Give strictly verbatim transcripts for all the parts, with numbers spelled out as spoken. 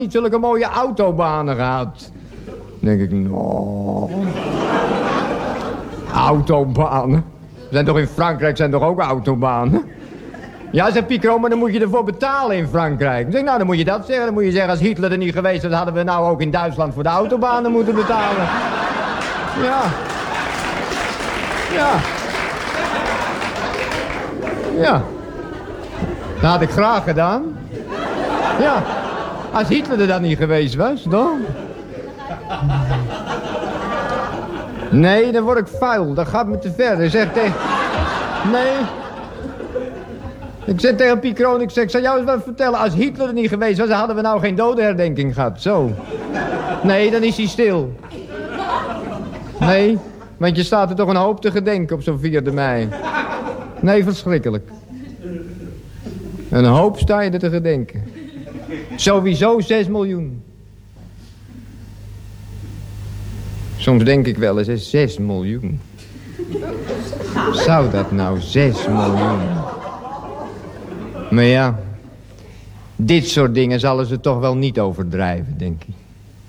niet zulke mooie autobanen gehad. Dan denk ik, nou... Autobanen? Er zijn toch in Frankrijk zijn toch ook autobanen? Ja, zei Picro, maar dan moet je ervoor betalen in Frankrijk. Ik denk, nou, dan moet je dat zeggen. Dan moet je zeggen, als Hitler er niet geweest was, hadden we nou ook in Duitsland voor de autobanen moeten betalen. Ja. Ja. Ja. Dat had ik graag gedaan. Ja. Als Hitler er dan niet geweest was, dan... Nee, dan word ik vuil. Dat gaat me te ver. Ik zeg tegen... Nee. Ik zeg tegen Picro, ik zeg, ik zal jou eens wat vertellen. Als Hitler er niet geweest was, dan hadden we nou geen dodenherdenking gehad. Zo. Nee, dan is hij stil. Nee, want je staat er toch een hoop te gedenken op zo'n vierde mei. Nee, verschrikkelijk. Een hoop sta je er te gedenken. Sowieso zes miljoen. Soms denk ik wel eens, hè, zes miljoen. Zou dat nou zes miljoen? Maar ja, dit soort dingen zullen ze toch wel niet overdrijven, denk ik.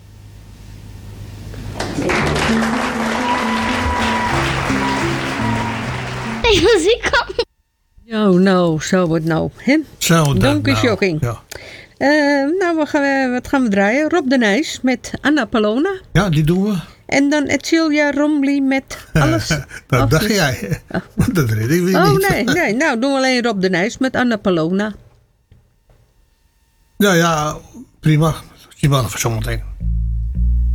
Nee, muziek kan. Nou, nou, zo het nou, hè? Zo, Donkey nou, Shocking. ja. Uh, nou, we gaan, wat gaan we draaien? Rob de Nijs met Anna Palona. Ja, die doen we. En dan Etcilia Rombly met Alles. Dat dacht jij. Oh. Dat weet ik weer oh, niet. Oh, nee, nee. Nou, doen we alleen Rob de Nijs met Anna Palona. Ja, ja, prima. Je mag voor zometeen.